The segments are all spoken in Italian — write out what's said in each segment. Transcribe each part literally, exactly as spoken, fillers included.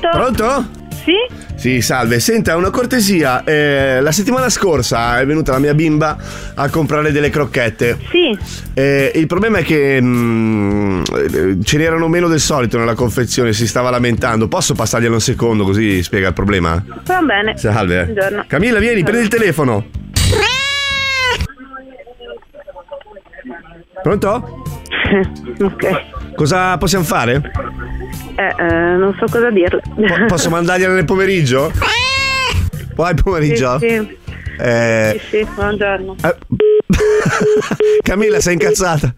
Pronto? Pronto? Sì? Sì, salve. Senta, una cortesia. Eh, la settimana scorsa è venuta la mia bimba a comprare delle crocchette. Sì. Eh, il problema è che mh, ce n'erano meno del solito nella confezione, si stava lamentando. Posso passarglielo un secondo così spiega il problema? Va bene. Salve. Buongiorno. Camilla, vieni, prendi il telefono. Pronto? Ok. Cosa possiamo fare? Eh, eh, non so cosa dirle. Po- posso mandargliela nel pomeriggio? Poi pomeriggio? Sì, sì. Eh... Sì, sì, buongiorno. Eh... Camilla, sei incazzata?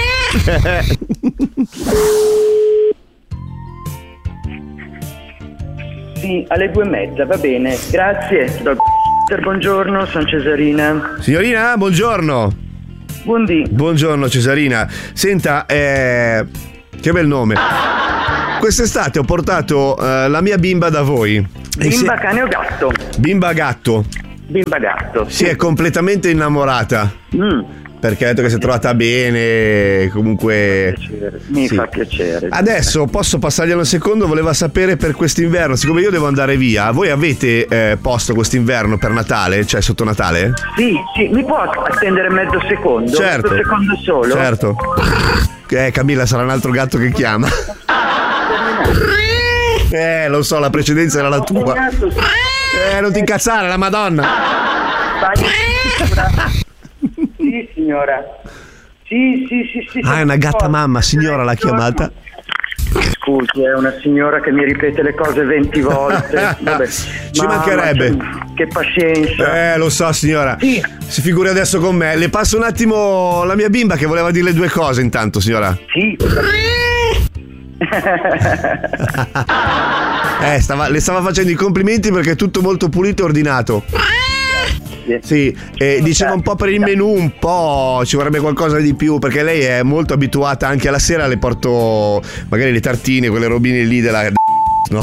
Sì, alle due e mezza, va bene. Grazie. Buongiorno, sono Cesarina. Signorina, buongiorno. Buondì. Buongiorno Cesarina. Senta, eh... che bel nome. Quest'estate ho portato uh, la mia bimba da voi. Bimba, cane o gatto? Bimba gatto. Bimba gatto. Si è completamente innamorata. Mm. Perché ha detto che si è trovata bene. Comunque mi sì. fa piacere. Adesso posso passarglielo un secondo. Voleva sapere per quest'inverno, siccome io devo andare via, voi avete eh, posto quest'inverno per Natale? Cioè sotto Natale? Sì, sì, mi può attendere mezzo secondo? Certo. Mezzo secondo solo? Certo. Eh Camilla, sarà un altro gatto che chiama. Eh, lo so, la precedenza era la tua. Eh, non ti incazzare, la Madonna. Sì, signora. Sì, sì, sì, sì. Ah, è una gatta mamma, signora l'ha chiamata. Scusi, è una signora che mi ripete le cose venti volte. Vabbè. Ci Mamma, mancherebbe. Che pazienza. Eh, lo so, signora. Sì. Si figuri adesso con me. Le passo un attimo la mia bimba che voleva dirle due cose intanto, signora. Sì. eh, stava, le stava facendo i complimenti perché è tutto molto pulito e ordinato. Sì, eh, diceva un po' per il menù, un po' ci vorrebbe qualcosa di più, perché lei è molto abituata, anche alla sera le porto magari le tartine, quelle robine lì della no?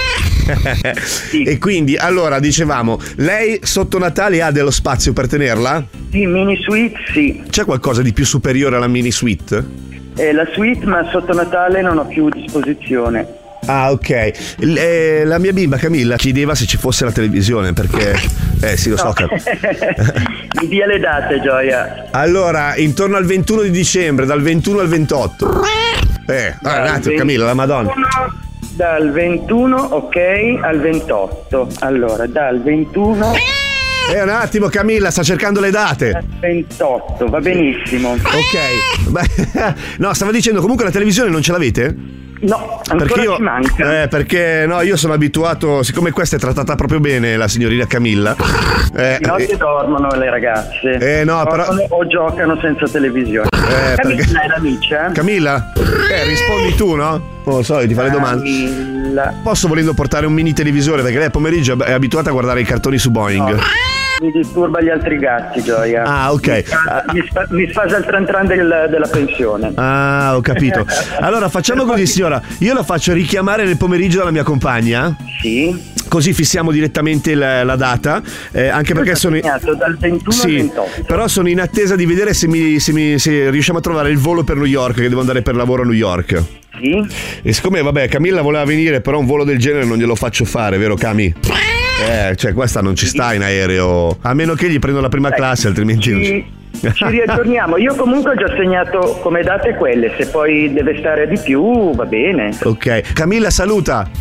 Sì. E quindi allora dicevamo, lei sotto Natale ha dello spazio per tenerla? Sì, mini suite, sì. C'è qualcosa di più superiore alla mini suite? Eh, la suite, ma sotto Natale non ho più a disposizione. Ah, ok. L- eh, la mia bimba Camilla chiedeva se ci fosse la televisione, perché eh sì, lo so. No. Che... Mi dia le date, Gioia. Allora, intorno al ventuno di dicembre, dal ventuno al ventotto. Eh, allora, un attimo, Camilla, la Madonna. Dal ventuno, ok, al ventotto. Allora, dal ventuno... Eh, un attimo, Camilla, sta cercando le date. Al ventotto, va benissimo. Ok. Beh, no, stava dicendo, comunque la televisione non ce l'avete? No, ancora perché io, ci manca. Eh, perché no, io sono abituato, siccome questa è trattata proprio bene, la signorina Camilla. Eh, Di notte eh, dormono le ragazze. Eh no, dormono però o giocano senza televisione. Eh, Camilla perché... è l'amica? Camilla? Eh, rispondi tu, no? Non lo so, ti fa le domande. Camilla. Posso volendo portare un mini televisore, perché lei a pomeriggio è abituata a guardare i cartoni su Boeing. No. Mi disturba gli altri gatti, Gioia. Ah, ok. Mi, fa, mi, spa, mi sfasa il tran tran del, della pensione. Ah, ho capito. Allora facciamo così, signora. Io la faccio richiamare nel pomeriggio dalla mia compagna. Sì. Così fissiamo direttamente la, la data. Eh, anche perché sono in... dal ventuno sì, al ventotto. Però sono in attesa di vedere se, mi, se, mi, se riusciamo a trovare il volo per New York, che devo andare per lavoro a New York. Sì. E siccome, vabbè, Camilla voleva venire, però un volo del genere non glielo faccio fare, vero Cami? Eh, cioè questa non ci sta in aereo, a meno che gli prendo la prima classe, altrimenti ci, non ci... ci riaggiorniamo. Io comunque ho già segnato come date quelle. Se poi deve stare di più, va bene. Ok, Camilla saluta.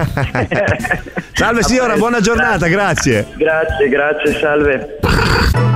Salve signora, buona giornata, grazie. Grazie, grazie, salve.